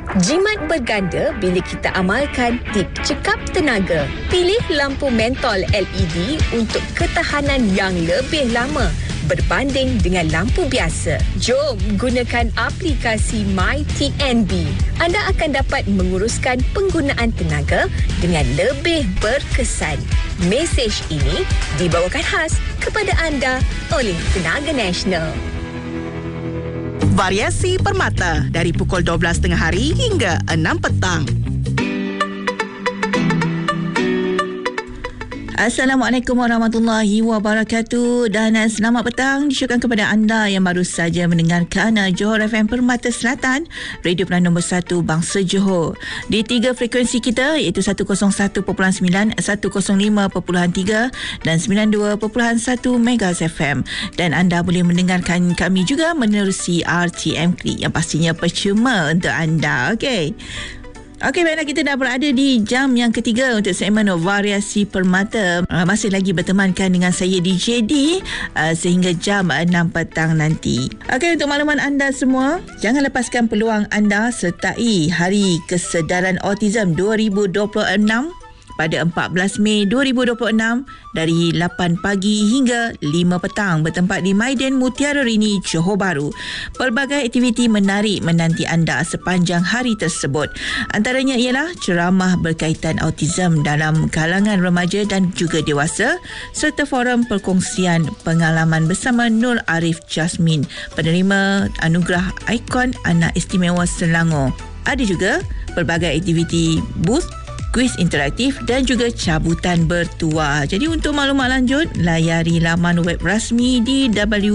Jimat berganda bila kita amalkan tip cekap tenaga. Pilih lampu mentol LED untuk ketahanan yang lebih lama berbanding dengan lampu biasa. Jom gunakan aplikasi MyTNB. Anda akan dapat menguruskan penggunaan tenaga dengan lebih berkesan. Mesej ini dibawakan khas kepada anda oleh Tenaga Nasional. Variasi Permata dari pukul 12 tengah hari hingga 6 petang. Assalamualaikum warahmatullahi wabarakatuh dan selamat petang disyukurkan kepada anda yang baru saja mendengarkan Johor FM Permata Selatan, radio pilihan nombor 1 Bangsa Johor. Di 3 frekuensi kita iaitu 101.9, 105.3 dan 92.1 MHz FM. Dan anda boleh mendengarkan kami juga menerusi RTM Klik yang pastinya percuma untuk anda. Okey. Okey, baiklah, kita dah berada di jam yang ketiga untuk segmen Variasi Permata. Masih lagi bertemankan dengan saya DJ D sehingga jam 6 petang nanti. Okey, untuk makluman anda semua, jangan lepaskan peluang anda sertai Hari Kesedaran Autism 2026 pada 14 Mei 2026 dari 8 pagi hingga 5 petang bertempat di Maidan Mutiara Rini, Johor Bahru. Pelbagai aktiviti menarik menanti anda sepanjang hari tersebut. Antaranya ialah ceramah berkaitan autism dalam kalangan remaja dan juga dewasa serta forum perkongsian pengalaman bersama Nur Arif Jasmine, penerima anugerah Ikon Anak Istimewa Selangor. Ada juga pelbagai aktiviti booth, kuis interaktif dan juga cabutan bertuah. Jadi untuk maklumat lanjut, layari laman web rasmi di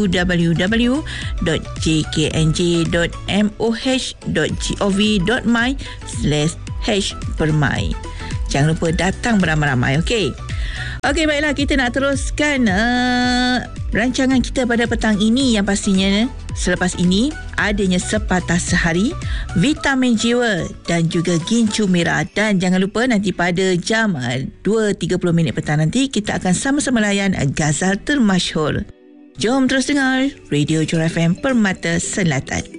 www.jknj.moh.gov.my/permai. Jangan lupa datang beramai-ramai, okey? Okey, baiklah, kita nak teruskan rancangan kita pada petang ini yang pastinya selepas ini adanya Sepatah Sehari, Vitamin Jiwa dan juga Gincu Merah. Dan jangan lupa nanti pada jam 2.30 petang nanti kita akan sama-sama layan Ghazal Termasyhur. Jom terus dengar Radio Johor FM Permata Selatan.